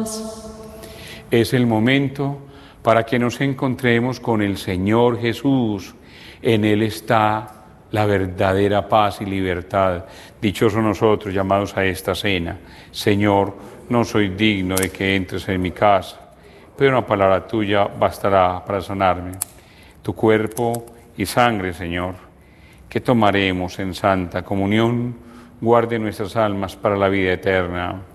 paz. Es el momento para que nos encontremos con el Señor Jesús. En Él está la verdadera paz y libertad. Dichosos nosotros llamados a esta cena. Señor, no soy digno de que entres en mi casa, pero una palabra tuya bastará para sanarme. Tu cuerpo y sangre, Señor, que tomaremos en santa comunión, guarde nuestras almas para la vida eterna.